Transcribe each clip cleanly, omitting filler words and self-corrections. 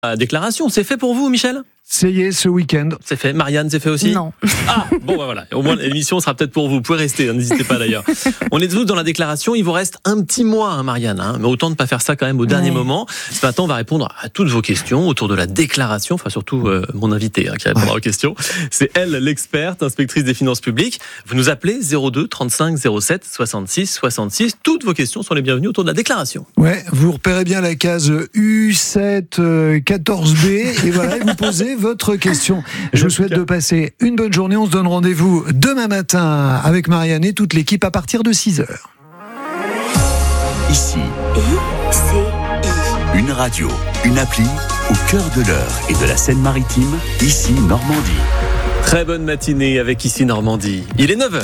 La déclaration, c'est fait pour vous, Michel ? Ça y est, ce week-end. C'est fait. Marianne, c'est fait aussi ? Non. Ah, bon, bah voilà. Au moins, l'émission sera peut-être pour vous. Vous pouvez rester, n'hésitez pas d'ailleurs. On est tous dans la déclaration. Il vous reste un petit mois, Marianne. Mais autant ne pas faire ça quand même au dernier moment. Ce matin, on va répondre à toutes vos questions autour de la déclaration. Enfin, surtout mon invité qui répondra aux questions. C'est elle, l'experte, inspectrice des finances publiques. Vous nous appelez 02 35 07 66 66. Toutes vos questions sont les bienvenues autour de la déclaration. Ouais, vous repérez bien la case U7 14B et voilà, vous posez votre question. Je vous souhaite de passer une bonne journée. On se donne rendez-vous demain matin avec Marianne et toute l'équipe à partir de 6h. Ici, une radio, une appli au cœur de l'Eure et de la Seine-Maritime. Ici, Normandie. Très bonne matinée avec Ici Normandie. Il est 9h.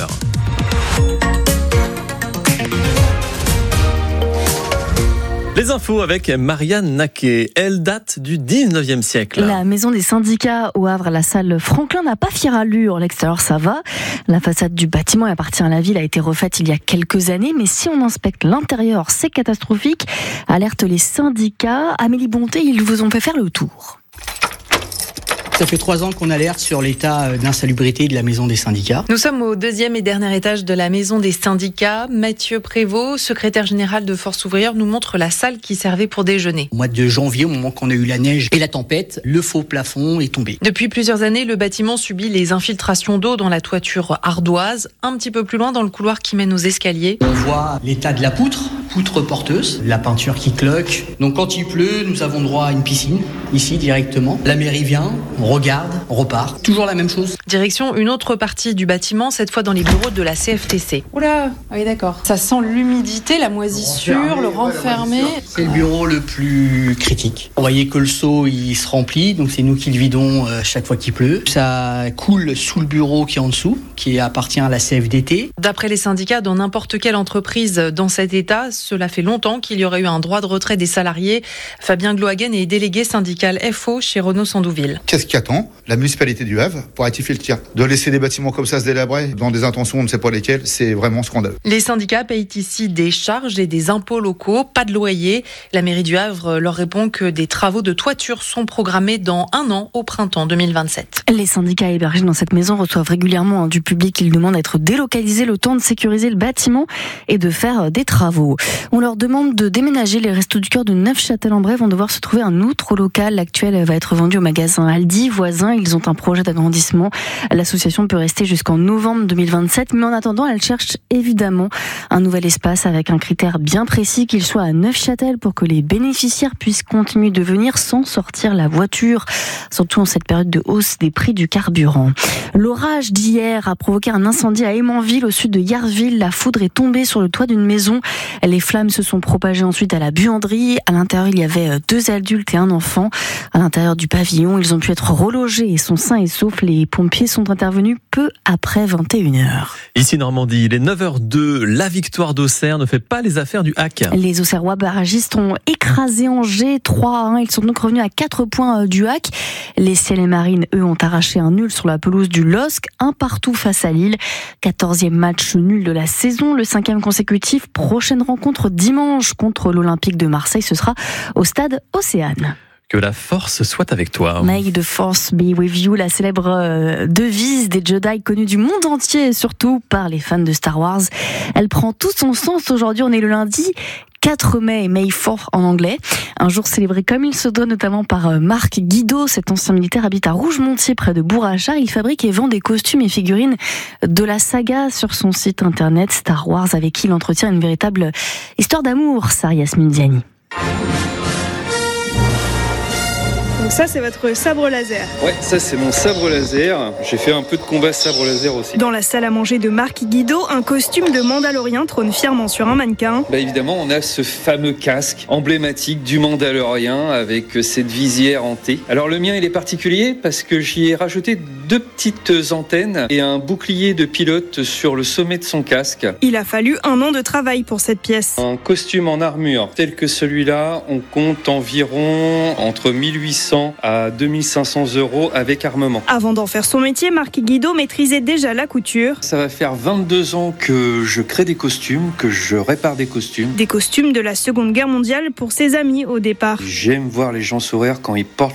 Les infos avec Marianne Naquet. Elle date du 19e siècle. La maison des syndicats au Havre, la salle Franklin, n'a pas fière allure. L'extérieur, ça va. La façade du bâtiment appartient à la ville, a été refaite il y a quelques années. Mais si on inspecte l'intérieur, c'est catastrophique. Alerte les syndicats. Amélie Bonté, ils vous ont fait faire le tour. Ça fait 3 ans qu'on alerte sur l'état d'insalubrité de la maison des syndicats. Nous sommes au 2e et dernier étage de la maison des syndicats. Mathieu Prévost, secrétaire général de Force ouvrière, nous montre la salle qui servait pour déjeuner. Au mois de janvier, au moment qu'on a eu la neige et la tempête, le faux plafond est tombé. Depuis plusieurs années, le bâtiment subit les infiltrations d'eau dans la toiture ardoise. Un petit peu plus loin, dans le couloir qui mène aux escaliers. On voit l'état de la poutre porteuse, la peinture qui cloque. Donc quand il pleut, nous avons droit à une piscine, ici directement. La mairie vient, on regarde, on repart. Toujours la même chose. Direction une autre partie du bâtiment, cette fois dans les bureaux de la CFTC. Oula, oui d'accord. Ça sent l'humidité, la moisissure, le renfermé. C'est le bureau le plus critique. Vous voyez que le seau, il se remplit, donc c'est nous qui le vidons chaque fois qu'il pleut. Ça coule sous le bureau qui est en dessous, qui appartient à la CFDT. D'après les syndicats, dans n'importe quelle entreprise dans cet état, cela fait longtemps qu'il y aurait eu un droit de retrait des salariés. Fabien Glohagen est délégué syndical FO chez Renault Sandouville. Qu'est-ce qui attend la municipalité du Havre pour rectifier le tir ? De laisser des bâtiments comme ça se délabrer dans des intentions on ne sait pas lesquelles, c'est vraiment scandaleux. Les syndicats payent ici des charges et des impôts locaux, pas de loyer. La mairie du Havre leur répond que des travaux de toiture sont programmés dans 1 an, au printemps 2027. Les syndicats hébergés dans cette maison reçoivent régulièrement du public. Ils demandent d'être délocalisés le temps de sécuriser le bâtiment et de faire des travaux. On leur demande de déménager. Les Restos du Cœur de Neufchâtel-en-Bray vont devoir se trouver un autre local. L'actuel va être vendu au magasin Aldi voisin. Ils ont un projet d'agrandissement. L'association peut rester jusqu'en novembre 2027, mais en attendant, elle cherche évidemment un nouvel espace avec un critère bien précis, qu'il soit à Neufchâtel, pour que les bénéficiaires puissent continuer de venir sans sortir la voiture, surtout en cette période de hausse des prix du carburant. L'orage d'hier a provoqué un incendie à Hémanville, au sud de Yarville. La foudre est tombée sur le toit d'une maison. Les flammes se sont propagées ensuite à la buanderie. À l'intérieur, il y avait 2 adultes et un enfant. À l'intérieur du pavillon, ils ont pu être relogés et sont sains et saufs. Les pompiers sont intervenus peu après 21h. Ici Normandie, il est 9h02. La victoire d'Auxerre ne fait pas les affaires du HAC. Les Auxerrois barragistes ont écrasé Angers 3-1. Ils sont donc revenus à 4 points du HAC. Les Ciels et Marines, eux, ont arraché un nul sur la pelouse du LOSC, 1-1 face à Lille. 14e match nul de la saison, le 5e consécutif. Prochaine rencontre dimanche contre l'Olympique de Marseille. Ce sera au stade Océane. Que la force soit avec toi. May the force be with you, la célèbre devise des Jedi connue du monde entier, surtout par les fans de Star Wars. Elle prend tout son sens aujourd'hui. On est le lundi 4 mai, May 4 en anglais. Un jour célébré comme il se doit, notamment par Marc Guido. Cet ancien militaire habite à Rougemontier, près de Bourg-Achard. Il fabrique et vend des costumes et figurines de la saga sur son site internet Star Wars, avec qui il entretient une véritable histoire d'amour. Sarah Yasmine Diani. Donc ça, c'est votre sabre laser. Ouais, ça c'est mon sabre laser. J'ai fait un peu de combat sabre laser aussi. Dans la salle à manger de Marc Guido, un costume de Mandalorien trône fièrement sur un mannequin. Évidemment, on a ce fameux casque emblématique du Mandalorien avec cette visière hantée. Alors le mien, il est particulier parce que j'y ai rajouté 2 petites antennes et un bouclier de pilote sur le sommet de son casque. Il a fallu 1 an de travail pour cette pièce. Un costume en armure tel que celui-là, on compte environ entre 1800 à 2500 € avec armement. Avant d'en faire son métier, Marc Guido maîtrisait déjà la couture. Ça va faire 22 ans que je crée des costumes, que je répare des costumes. Des costumes de la Seconde Guerre mondiale pour ses amis au départ. J'aime voir les gens sourire quand ils portent